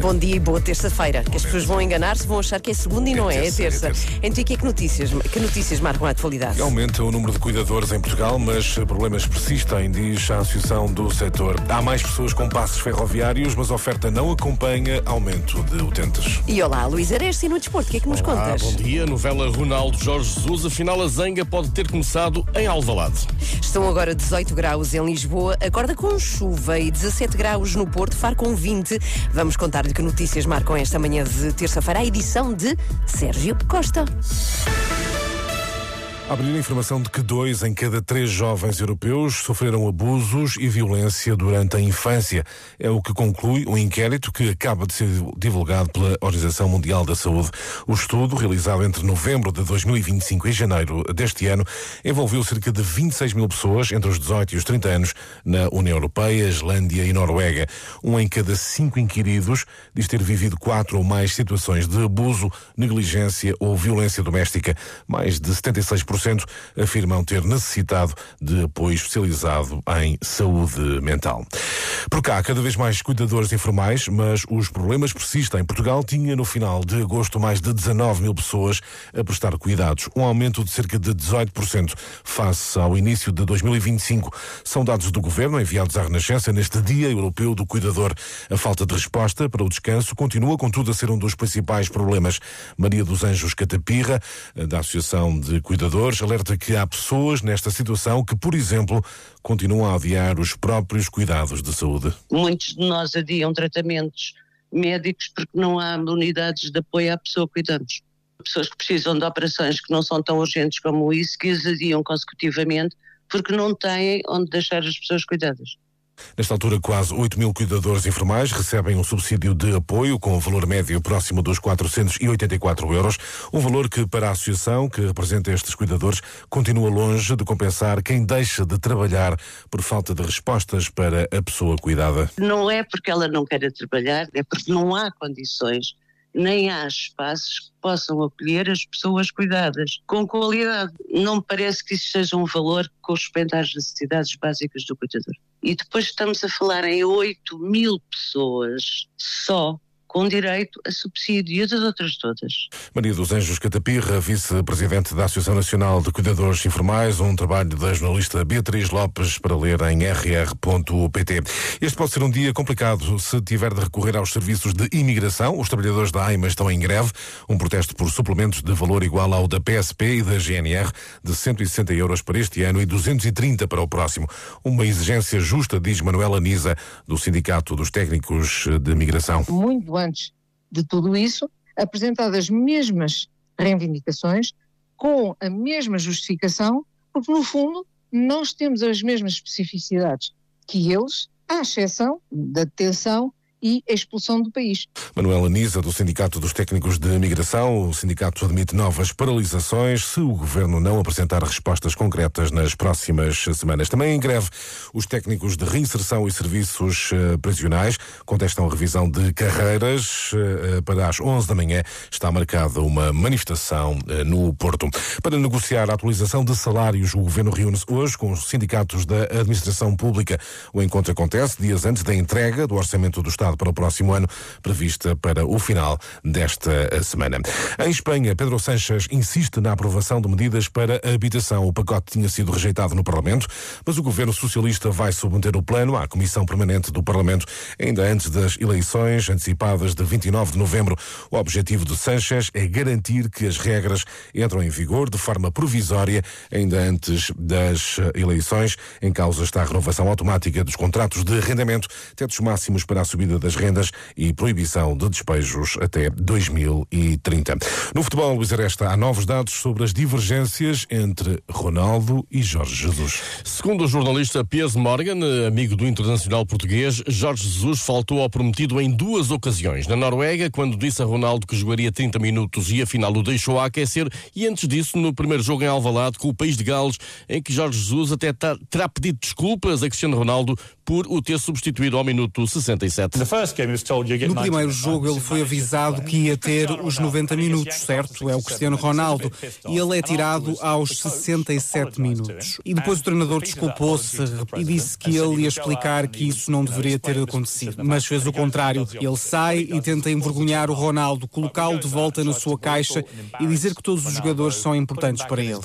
Bom dia e boa terça-feira. Que as pessoas vão enganar-se, vão achar que é segunda e não é terça. Então, que notícias marcam a atualidade? Aumenta o número de cuidadores em Portugal, mas problemas persistem, diz a Associação do Setor. Há mais pessoas com passos ferroviários, mas a oferta não acompanha aumento de utentes. E olá, Luís Areste, e no desporto, o que é que nos contas? Bom dia. Novela Ronaldo Jorge Jesus. Afinal, a zanga pode ter começado em Alvalade. Estão agora 18 graus em Lisboa, acorda com chuva, e 17 graus no Porto, Faro com 20. Vamos contar-lhe que notícias marcam esta manhã de terça-feira a edição de Sérgio Costa. Abrir a informação de que 2 em cada 3 jovens europeus sofreram abusos e violência durante a infância. É o que conclui um inquérito que acaba de ser divulgado pela Organização Mundial da Saúde. O estudo, realizado entre novembro de 2025 e janeiro deste ano, envolveu cerca de 26 mil pessoas entre os 18 e os 30 anos na União Europeia, Islândia e Noruega. 1 em cada 5 inquiridos diz ter vivido 4 ou mais situações de abuso, negligência ou violência doméstica. Mais de 76% afirmam ter necessitado de apoio especializado em saúde mental. Por cá, cada vez mais cuidadores informais, mas os problemas persistem. Portugal tinha no final de agosto mais de 19 mil pessoas a prestar cuidados, um aumento de cerca de 18% face ao início de 2025. São dados do Governo enviados à Renascença neste Dia Europeu do Cuidador. A falta de resposta para o descanso continua, contudo, a ser um dos principais problemas. Maria dos Anjos Catapirra, da Associação de Cuidadores, alerta que há pessoas nesta situação que, por exemplo, continuam a adiar os próprios cuidados de saúde. Muitos de nós adiam tratamentos médicos porque não há unidades de apoio à pessoa que cuidamos. Pessoas que precisam de operações que não são tão urgentes como isso, que as adiam consecutivamente porque não têm onde deixar as pessoas cuidadas. Nesta altura, quase 8 mil cuidadores informais recebem um subsídio de apoio com um valor médio próximo dos 484 euros, um valor que, para a associação que representa estes cuidadores, continua longe de compensar quem deixa de trabalhar por falta de respostas para a pessoa cuidada. Não é porque ela não queira trabalhar, é porque não há condições, nem há espaços que possam acolher as pessoas cuidadas com qualidade. Não me parece que isso seja um valor que corresponda às necessidades básicas do cuidador. E depois estamos a falar em 8 mil pessoas só com direito a subsídio, e as outras todas. Maria dos Anjos Catapirra, vice-presidente da Associação Nacional de Cuidadores Informais, um trabalho da jornalista Beatriz Lopes para ler em rr.pt. Este pode ser um dia complicado se tiver de recorrer aos serviços de imigração. Os trabalhadores da AIMA estão em greve, um protesto por suplementos de valor igual ao da PSP e da GNR, de 160 euros para este ano e 230 para o próximo. Uma exigência justa, diz Manuela Nisa, do Sindicato dos Técnicos de Imigração. Muito antes de tudo isso, apresentadas as mesmas reivindicações, com a mesma justificação, porque no fundo nós temos as mesmas especificidades que eles, à exceção da detenção e expulsão do país. Manuela Nisa, do Sindicato dos Técnicos de Imigração. O sindicato admite novas paralisações se o Governo não apresentar respostas concretas nas próximas semanas. Também em greve, os técnicos de reinserção e serviços prisionais contestam a revisão de carreiras. Para as 11 da manhã está marcada uma manifestação no Porto. Para negociar a atualização de salários, o Governo reúne-se hoje com os sindicatos da administração pública. O encontro acontece dias antes da entrega do Orçamento do Estado para o próximo ano, prevista para o final desta semana. Em Espanha, Pedro Sánchez insiste na aprovação de medidas para a habitação. O pacote tinha sido rejeitado no Parlamento, mas o governo socialista vai submeter o plano à Comissão Permanente do Parlamento ainda antes das eleições antecipadas de 29 de novembro. O objetivo de Sánchez é garantir que as regras entram em vigor de forma provisória ainda antes das eleições. Em causa está a renovação automática dos contratos de arrendamento, tetos máximos para a subida das rendas e proibição de despejos até 2030. No futebol, Luís Aresta, há novos dados sobre as divergências entre Ronaldo e Jorge Jesus. Segundo o jornalista Piers Morgan, amigo do internacional português, Jorge Jesus faltou ao prometido em 2 ocasiões. Na Noruega, quando disse a Ronaldo que jogaria 30 minutos e afinal o deixou a aquecer, e antes disso, no primeiro jogo em Alvalade, com o País de Gales, em que Jorge Jesus até terá pedido desculpas a Cristiano Ronaldo por o ter substituído ao minuto 67. No primeiro jogo ele foi avisado que ia ter os 90 minutos, certo? É o Cristiano Ronaldo. E ele é tirado aos 67 minutos. E depois o treinador desculpou-se e disse que ele ia explicar que isso não deveria ter acontecido. Mas fez o contrário. Ele sai e tenta envergonhar o Ronaldo, colocá-lo de volta na sua caixa e dizer que todos os jogadores são importantes para ele.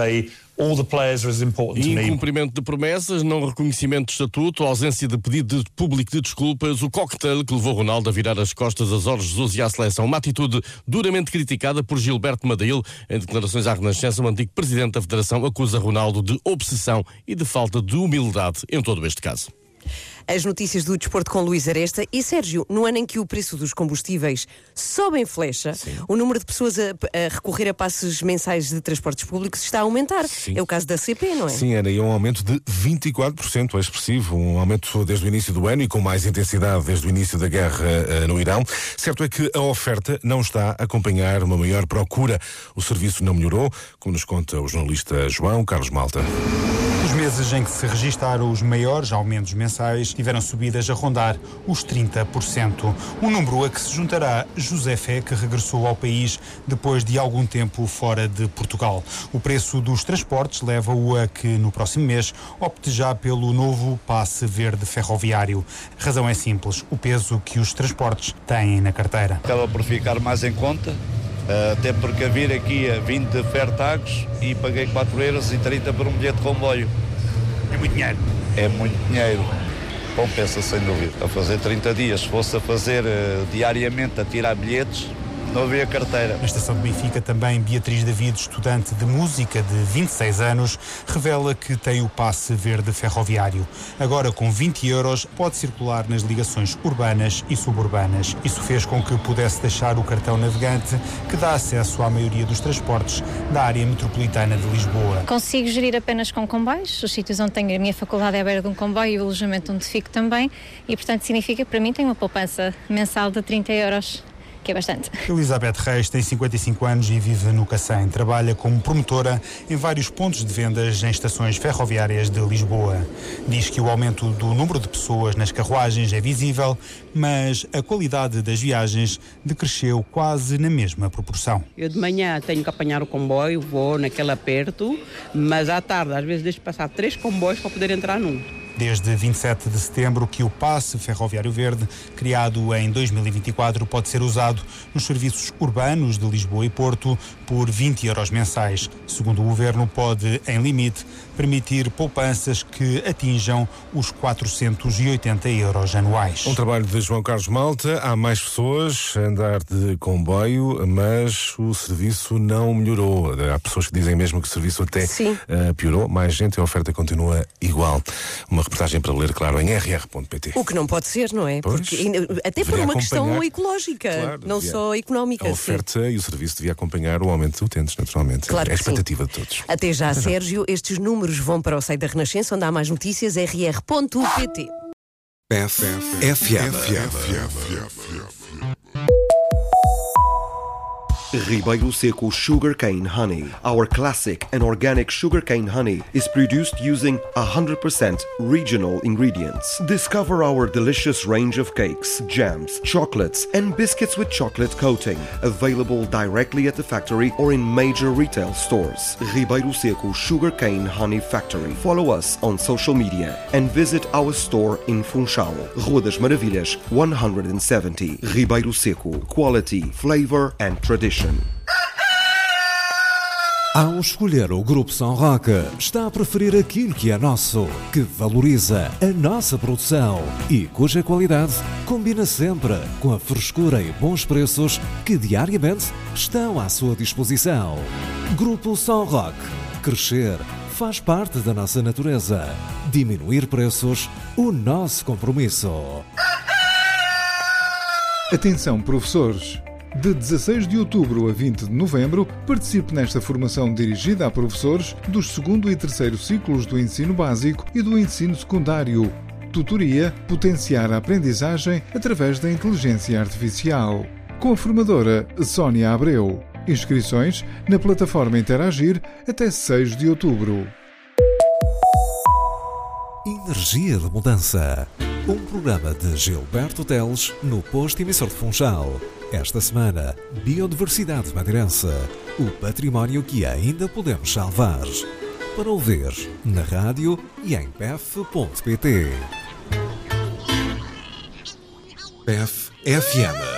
Incumprimento de promessas, não reconhecimento de estatuto, ausência de pedido público de desculpas, o cocktail que levou Ronaldo a virar as costas a Jorge Jesus e à seleção. Uma atitude duramente criticada por Gilberto Madail. Em declarações à Renascença, o antigo presidente da Federação acusa Ronaldo de obsessão e de falta de humildade em todo este caso. As notícias do desporto com Luís Aresta. E Sérgio, no ano em que o preço dos combustíveis sobe em flecha, o número de pessoas a recorrer a passes mensais de transportes públicos está a aumentar. Sim. É o caso da CP, não é? Sim, Ana, e um aumento de 24%, é expressivo, um aumento desde o início do ano e com mais intensidade desde o início da guerra no Irão. Certo é que a oferta não está a acompanhar uma maior procura. O serviço não melhorou, como nos conta o jornalista João Carlos Malta. Os meses em que se registaram os maiores aumentos mensais tiveram subidas a rondar os 30%. Um número a que se juntará José Fé, que regressou ao país depois de algum tempo fora de Portugal. O preço dos transportes leva-o a que, no próximo mês, opte já pelo novo passe verde ferroviário. A razão é simples, o peso que os transportes têm na carteira. Acaba por ficar mais em conta. Até porque a vir aqui a 20 de Fairtags e paguei 4,30€ por um bilhete de comboio. É muito dinheiro. É muito dinheiro. Compensa sem dúvida. A fazer 30 dias, se fosse a fazer diariamente, a tirar bilhetes, não havia carteira. Na estação de Benfica, também Beatriz David, estudante de música de 26 anos, revela que tem o passe verde ferroviário. Agora, com 20€, pode circular nas ligações urbanas e suburbanas. Isso fez com que pudesse deixar o cartão navegante, que dá acesso à maioria dos transportes da área metropolitana de Lisboa. Consigo gerir apenas com comboios. Os sítios onde tenho a minha faculdade é à beira de um comboio e o alojamento onde fico também. E, portanto, significa que para mim tem uma poupança mensal de 30€. Que é bastante. Elizabeth Reis tem 55 anos e vive no Cacém. Trabalha como promotora em vários pontos de vendas em estações ferroviárias de Lisboa. Diz que o aumento do número de pessoas nas carruagens é visível, mas a qualidade das viagens decresceu quase na mesma proporção. Eu de manhã tenho que apanhar o comboio, vou naquele aperto, mas à tarde às vezes deixo passar 3 comboios para poder entrar num. Desde 27 de setembro que o passe ferroviário verde, criado em 2024, pode ser usado nos serviços urbanos de Lisboa e Porto por 20€ mensais. Segundo o Governo, pode, em limite, permitir poupanças que atinjam os 480€ anuais. Um trabalho de João Carlos Malta. Há mais pessoas a andar de comboio, mas o serviço não melhorou. Há pessoas que dizem mesmo que o serviço até piorou. Mais gente, a oferta continua igual. Uma reportagem para ler, claro, em rr.pt. O que não pode ser, não é? Pois, porque, até por uma questão ecológica, claro, não só económica. A oferta e o serviço devia acompanhar o aumento de utentes, naturalmente. Claro, é a expectativa de todos. Até já, Sérgio. Estes números vão para o site da Renascença, onde há mais notícias, rr.pt. Ribeiro Seco Sugarcane Honey. Our classic and organic sugarcane honey is produced using 100% regional ingredients. Discover our delicious range of cakes, jams, chocolates, and biscuits with chocolate coating. Available directly at the factory or in major retail stores. Ribeiro Seco Sugarcane Honey Factory. Follow us on social media and visit our store in Funchal, Rua das Maravilhas, 170. Ribeiro Seco. Quality, flavor and tradition. Ao escolher o Grupo São Roque, está a preferir aquilo que é nosso, que valoriza a nossa produção e cuja qualidade combina sempre com a frescura e bons preços que diariamente estão à sua disposição. Grupo São Roque. Crescer faz parte da nossa natureza. Diminuir preços, o nosso compromisso. Atenção, professores! De 16 de outubro a 20 de novembro, participe nesta formação dirigida a professores dos 2º e 3º ciclos do ensino básico e do ensino secundário. Tutoria: potenciar a aprendizagem através da inteligência artificial. Com a formadora Sónia Abreu. Inscrições na plataforma Interagir até 6 de outubro. Energia de mudança. Um programa de Gilberto Teles no posto emissor de Funchal. Esta semana, Biodiversidade Madeirense, o património que ainda podemos salvar. Para ouvir na rádio e em pef.pt. PEF FM